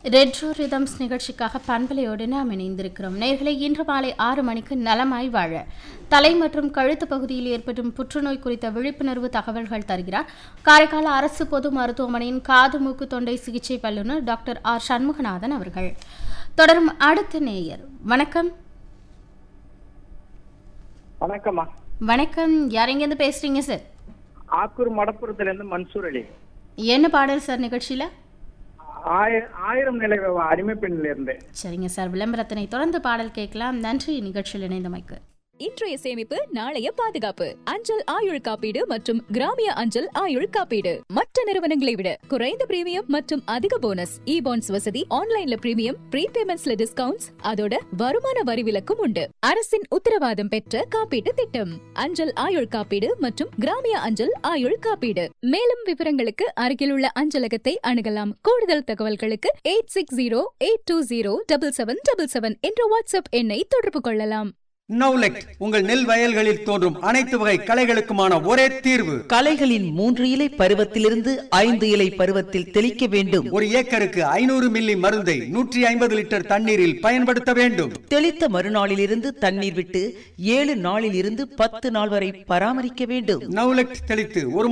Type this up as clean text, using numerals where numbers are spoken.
Retro rhythms நிகழ்ச்சிக்காக பண்பலையோடு நாம் இணைந்திருக்கிறோம். நேர்களை இன்று மாலை 6 மணிக்கு நலமாய் வாழ தலை மற்றும் கழுத்து பகுதியில் ஏற்படும் புற்றுநோய் குறித்த விழிப்புணர்வு தகவல்கள் தருகிறார் காரைக்கால் அரசு பொது மருத்துவமனையின் காது மூக்கு தொண்டை சிகிச்சை வல்லுநர் டாக்டர் ஆர் சண்முகநாதன் அவர்கள். தொடரும் அடுத்த நேயர். வணக்கம். வணக்கம்மா. வணக்கம். யார் எங்கேருந்து பேசுறீங்க சார்? ஆக்கூர் மடப்புறத்துல இருந்து மன்சூர் அலி. என்ன பாடல் சார் நிகழ்ச்சியில? ஆயிரம் நிலை அடிமை பெண்ணில இருந்து. சரிங்க சார், விளம்பரத்தினை தொடர்ந்து பாடல் கேட்கலாம். நன்றி நிகழ்ச்சியில் இணைந்தமைக்கு. இன்றைய சேமிப்பு நாளைய பாதுகாப்பு. அஞ்சல் ஆயுள் காப்பீடு மற்றும் கிராமிய அஞ்சல் ஆயுள் காப்பீடு மற்ற நிறுவனங்களை விட குறைந்த பிரீமியம் மற்றும் அதிக போனஸ். இ பாண்ட்ஸ் வசதி, ஆன்லைன்ல பிரீமியம், ப்ரீபேமெண்ட்ஸ்ல டிஸ்கவுண்ட்ஸ், அதோட வருமான வரி விலக்கும் உண்டு. அரசின் உத்தரவாதம் பெற்ற காப்பீட்டு திட்டம் அஞ்சல் ஆயுள் காப்பீடு மற்றும் கிராமிய அஞ்சல் ஆயுள் காப்பீடு. மேலும் விவரங்களுக்கு அருகிலுள்ள அஞ்சலகத்தை அணுகலாம். கூடுதல் தகவல்களுக்கு 8608207777 என்ற வாட்ஸ்அப் எண்ணை தொடர்பு கொள்ளலாம். நவுலெக்ட் உங்கள் நெல் வயல்களில் தோன்றும் அனைத்து வகை களைகளுக்குமான ஒரே தீர்வு. களைகளின் 3 இலை பருவத்திலிருந்து 5 இலை பருவத்தில் தெளிக்க வேண்டும். ஒரு ஏக்கருக்கு 500 மில்லி மருந்தை 150 லிட்டர் தண்ணீரில் பயன்படுத்த வேண்டும். தெளித்த மறுநாளிலிருந்து தண்ணீர் விட்டு 7 நாளில் இருந்து 10 நாள் வரை பராமரிக்க வேண்டும். நவுலெக்ட் தெளித்து 1